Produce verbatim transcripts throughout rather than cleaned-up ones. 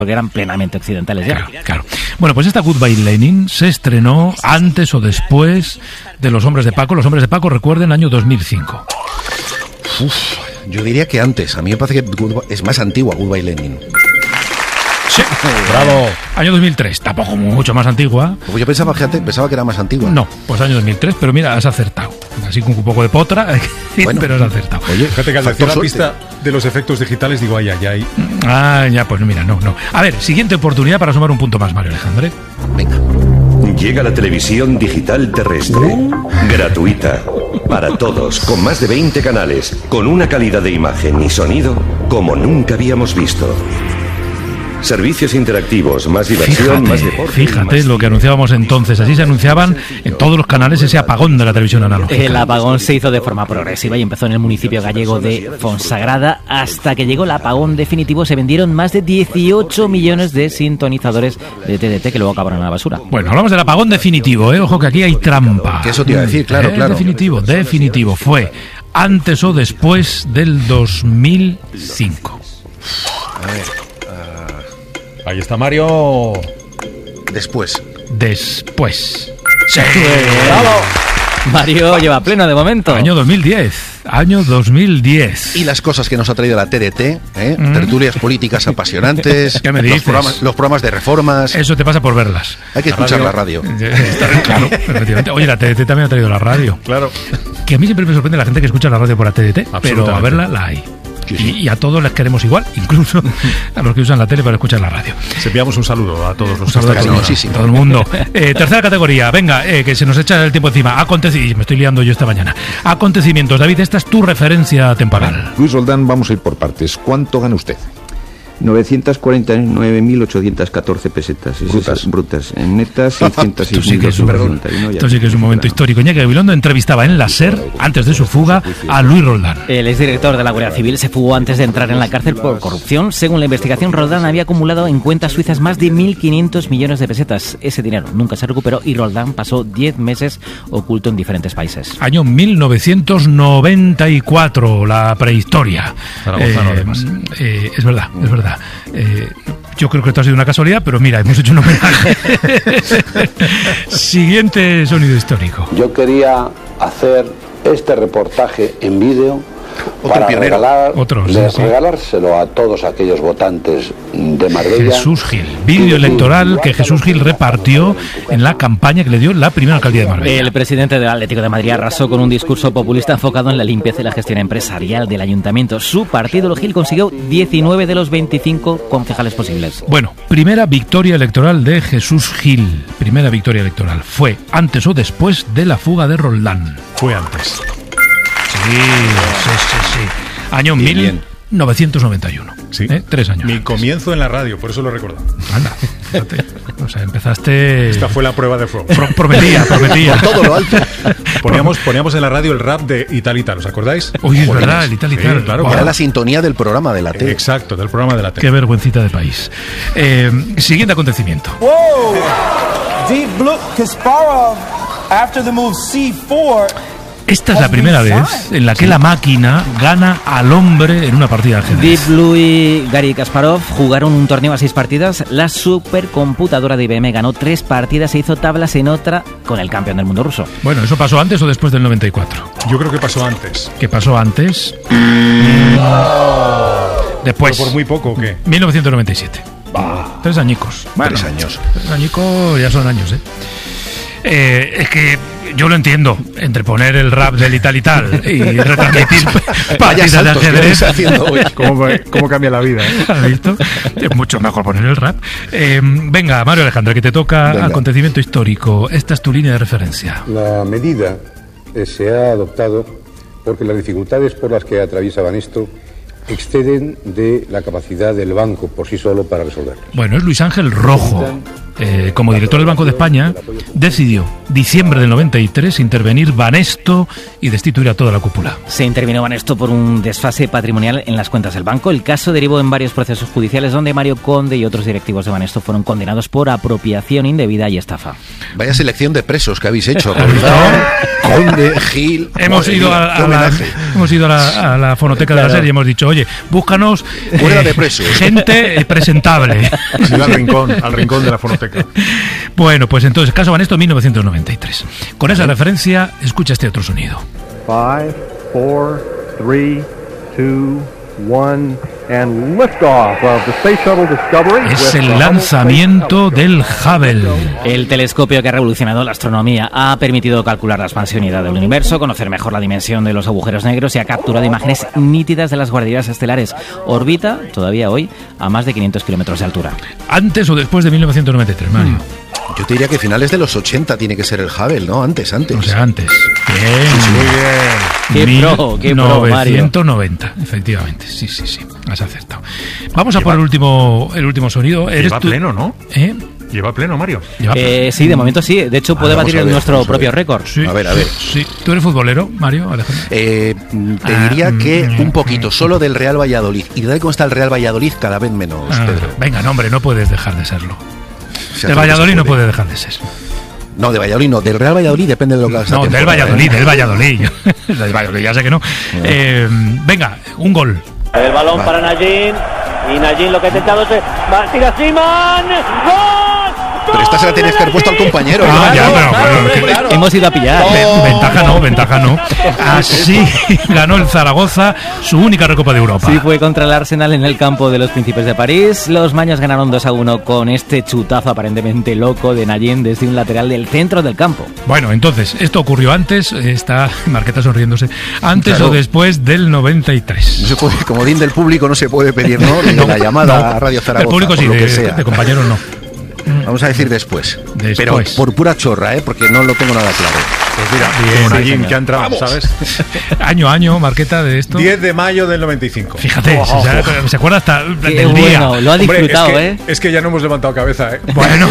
porque eran plenamente occidentales ya. Claro, claro. Bueno, pues esta Goodbye Lenin se estrenó antes o después de Los Hombres de Paco. Los Hombres de Paco, recuerden, año dos mil cinco. Uf, yo diría que antes. A mí me parece que Goodbye, es más antigua Goodbye Lenin. Sí, bravo. Año dos mil tres, tampoco mucho más antigua. Pues yo pensaba, fíjate, pensaba que era más antigua. No, pues año dos mil tres, pero mira, has acertado. Así con un poco de potra, bueno, pero has acertado. Oye, fíjate que al decir la pista de los efectos digitales digo, ay, ay, ay. Ah, ya, pues mira, no, no. A ver, siguiente oportunidad para sumar un punto más, Mario Alejandre. Venga. Llega la televisión digital terrestre, gratuita, para todos, con más de veinte canales, con una calidad de imagen y sonido como nunca habíamos visto. Servicios interactivos, más diversión, fíjate, más deporte. Fíjate más... lo que anunciábamos entonces. Así se anunciaban en todos los canales ese apagón de la televisión analógica. El apagón se hizo de forma progresiva y empezó en el municipio gallego de Fonsagrada. Hasta que llegó el apagón definitivo se vendieron más de dieciocho millones de sintonizadores de T D T que luego acabaron en la basura. Bueno, hablamos del apagón definitivo, ¿eh? Ojo que aquí hay trampa. Que eso te iba a decir, claro, ¿Eh? claro. Definitivo, definitivo. Fue antes o después del dos mil cinco. A ver... Ahí está Mario. Después. Después. ¡Sí! ¡Bravo! Mario lleva pleno de momento. Año dos mil diez. Año dos mil diez. Y las cosas que nos ha traído la T D T, ¿eh? Mm. Tertulias políticas apasionantes. ¿Qué me dices? Los programas, los programas de reformas. Eso te pasa por verlas. Hay que la escuchar radio. la radio. Claro, efectivamente. Oye, la T D T también ha traído la radio. Claro. Que a mí siempre me sorprende la gente que escucha la radio por la T D T, pero a verla la hay. Sí, sí. Y, y a todos les queremos igual, incluso a los que usan la tele para escuchar la radio. Se enviamos un saludo a todos los un saludo a todos, sí, sí, todo el mundo. Eh, tercera categoría, venga, eh, que se nos echa el tiempo encima. Acontecimientos, me estoy liando yo esta mañana. Acontecimientos, David, esta es tu referencia temporal. Luis Roldán, vamos a ir por partes. ¿Cuánto gana usted? novecientos cuarenta y nueve mil ochocientos catorce pesetas. Brutas. brutas. En netas, seiscientos seis mil novecientos noventa y nueve. Esto sí que es un momento histórico. Iñaki Gabilondo entrevistaba en la SER, antes de su fuga, a Luis Roldán. El exdirector de la Guardia Civil se fugó antes de entrar en la cárcel por corrupción. Según la investigación, Roldán había acumulado en cuentas suizas más de mil quinientos millones de pesetas. Ese dinero nunca se recuperó y Roldán pasó diez meses oculto en diferentes países. Año mil novecientos noventa y cuatro, la prehistoria. Eh, eh, es verdad, es verdad. Eh, yo creo que esto ha sido una casualidad, pero mira, hemos hecho un homenaje. Siguiente sonido histórico. Yo quería hacer este reportaje en vídeo para regalar, Otro, sí, sí. regalárselo a todos aquellos votantes de Marbella. Jesús Gil, vídeo electoral que Jesús Gil repartió en la campaña que le dio la primera alcaldía de Marbella. El presidente del Atlético de Madrid arrasó con un discurso populista enfocado en la limpieza y la gestión empresarial del ayuntamiento. Su partido, el Gil, consiguió diecinueve de los veinticinco concejales posibles. Bueno, primera victoria electoral de Jesús Gil. Primera victoria electoral. ¿Fue antes o después de la fuga de Roldán? Fue antes. Sí, sí, sí, sí. Año bien, mil novecientos noventa y uno. Sí. ¿Eh? Tres años. Mi antes. Comienzo en la radio, por eso lo recuerdo. Anda, fíjate. O sea, empezaste... Esta fue la prueba de fuego. Pro prometía, prometía. Por todo lo alto. Poníamos, poníamos en la radio el rap de Ital Ital, ¿os acordáis? Uy, es Poníamos. verdad, el Ital Ital. Sí, claro, Era claro. la sintonía del programa de la tele. Exacto, del programa de la tele. Qué vergüencita de país. Eh, siguiente acontecimiento. Whoa! Deep Blue Kasparov, after the move C cuatro... Esta es la primera vez en la que la máquina gana al hombre en una partida de ajedrez. Deep Blue y Garry Kasparov jugaron un torneo a seis partidas. La supercomputadora de I B M ganó tres partidas e hizo tablas en otra con el campeón del mundo ruso. Bueno, ¿eso pasó antes o después del noventa y cuatro? Yo creo que pasó antes. ¿Qué pasó antes? Después. ¿Pero por muy poco o qué? mil novecientos noventa y siete. Bah. Tres añicos. Bueno, tres años. Tres añicos ya son años, ¿eh? Eh, es que yo lo entiendo, entre poner el rap del Ital Ital y retransmitir partidas de ajedrez. ¿Cómo, ¿Cómo cambia la vida? ¿Eh? ¿Has visto? Es mucho mejor poner el rap. Eh, venga, Mario Alejandro, que te toca venga. Acontecimiento histórico. Esta es tu línea de referencia. La medida eh, se ha adoptado porque las dificultades por las que atraviesaban esto exceden de la capacidad del banco por sí solo para resolverlo. Bueno, es Luis Ángel Rojo. Eh, como director del Banco de España, decidió diciembre del noventa y tres, intervenir Banesto y destituir a toda la cúpula. Se intervino Banesto por un desfase patrimonial en las cuentas del banco. El caso derivó en varios procesos judiciales donde Mario Conde y otros directivos de Banesto fueron condenados por apropiación indebida y estafa. Vaya selección de presos que habéis hecho. Conde, Gil... Hemos Madre ido, mía, a, a la, hemos ido a la, a la fonoteca claro. de la serie y hemos dicho, oye, búscanos eh, de presos. gente presentable. Sí, al rincón, al rincón de la fonoteca. Bueno, pues entonces, caso Banesto, mil novecientos noventa y tres. Con esa referencia, escucha este otro sonido. five, four, three, two, one, and liftoff of the Space Shuttle Discovery. Es el lanzamiento del Hubble. El telescopio que ha revolucionado la astronomía ha permitido calcular la expansionidad del universo, conocer mejor la dimensión de los agujeros negros y ha capturado imágenes nítidas de las guarderías estelares. Orbita, todavía hoy, a más de quinientos kilómetros de altura. ¿Antes o después de mil novecientos noventa y tres, Mario? Yo te diría que finales de los ochenta tiene que ser el Hubble, ¿no? Antes, antes. O sea, antes. Bien. Sí, muy bien. Qué pro, qué pro, Mario. mil novecientos noventa, efectivamente. Sí, sí, sí. Has acertado. Vamos a Lleva, por el último, el último sonido. Lleva tú? pleno, ¿no? ¿Eh? Lleva pleno, Mario. Lleva pleno. Eh, sí, de momento sí. De hecho, puede ah, batir ver, nuestro propio récord. Sí, a ver, a ver. Sí. ¿Tú eres futbolero, Mario? Alejandro. Eh, te ah, diría que mm, un poquito, mm, solo del Real Valladolid. Y de cómo está el Real Valladolid, cada vez menos, ah, Pedro. Venga, no, hombre, no puedes dejar de serlo. De Valladolid no puede dejar de ser. No, de Valladolid no, del Real Valladolid depende de lo que hagas. No, del Valladolid, del Valladolid. Del Valladolid, ya sé que no. no. Eh, venga, un gol. El balón vale. para Nayín. Y Nayín lo que ha intentado es... ¡Tira Simón! ¡Gol! Pero esta se la tienes que haber puesto al compañero. Ah, ¿no? ya, pero, claro, pero que, claro. Hemos ido a pillar. Oh. Ventaja no, ventaja no. Así ganó el Zaragoza su única Recopa de Europa. Sí, fue contra el Arsenal en el campo de los Príncipes de París. Los maños ganaron dos a uno con este chutazo aparentemente loco de Nayín desde un lateral del centro del campo. Bueno, entonces, esto ocurrió antes, está Marqueta sonriéndose, antes claro. o después del noventa y tres. No se puede, como din del público no se puede pedir, ¿no? De no, la llamada no. a Radio Zaragoza. El público sí, lo de, que sea. de compañeros no. Vamos a decir después. después. Pero por pura chorra, ¿eh? Porque no lo tengo nada claro. Pues mira, bien, como Nayín, que ha entrado, ¡vamos! ¿Sabes? Año a año, Marqueta, de esto. diez de mayo del noventa y cinco. Fíjate, oh, oh, se, oh. se acuerda hasta Qué del bueno, día. Lo ha disfrutado, Hombre, es ¿eh? Que, es que ya no hemos levantado cabeza, ¿eh? Bueno.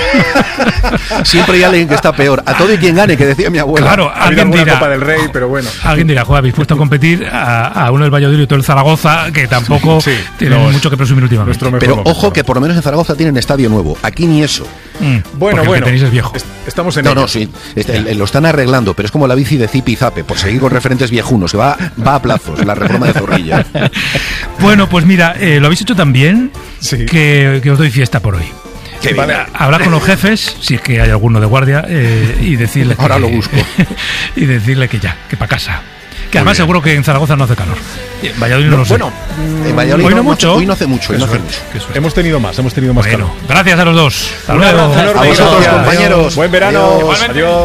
Siempre hay alguien que está peor. A todo y quien gane, que decía mi abuela. Claro, ha alguien dirá. Copa del Rey, pero bueno. Alguien dirá, joder, habéis puesto a competir a, a uno del Valladolid y todo el Zaragoza, que tampoco sí, tiene no, mucho que presumir últimamente. Pero ojo, que por lo menos en Zaragoza tienen estadio nuevo. Aquí ni eso. Mm, bueno, bueno. El que tenéis es viejo. Estamos en No, ello. no, sí. Este, lo están arreglando, pero es como la bici de Zipi y Zape, por seguir con referentes viejunos, que va, va a plazos, la reforma de Zorrilla. Bueno, pues mira, eh, lo habéis hecho tan bien sí. que, que os doy fiesta por hoy. Qué vale, hablar con los jefes, si es que hay alguno de guardia, eh, y decirle que, ahora lo busco. Y decirle que ya, que para casa. Que además seguro que en Zaragoza no hace calor. En Valladolid no, no lo sé. Bueno, en Valladolid hoy no, no mucho. Hoy no hace mucho. Hoy no hace mucho. Hemos tenido más, hemos tenido más bueno, calor. Gracias a los dos. Hasta Un luego. abrazo enorme. A vosotros, compañeros. Buen verano. Adiós. Adiós.